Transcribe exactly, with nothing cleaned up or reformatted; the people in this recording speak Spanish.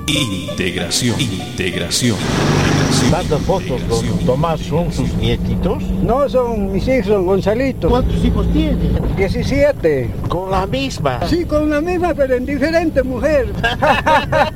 Integración, integración. ¿Tantas fotos, don Tomás, son sus nietitos? No, son mis hijos, son Gonzalito. ¿Cuántos hijos tiene? diecisiete. Con la misma. Sí, con la misma, pero en diferente mujer.